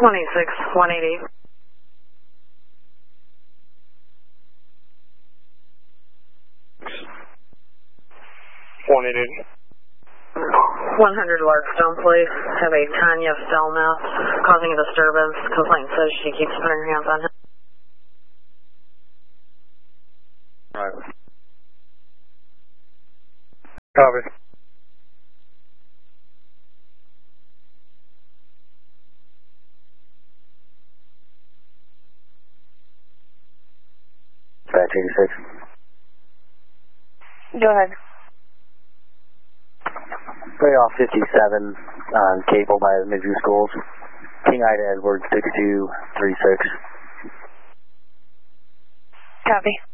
180. 180. 100 Larkstone, please. Have a Tanya Stelnath causing a disturbance. Complaint says she keeps putting her hands on him. Right. Copy. Batch 86. Go ahead. Way off 57 on cable by the Midview Schools. King Ida Edwards 6236. Copy.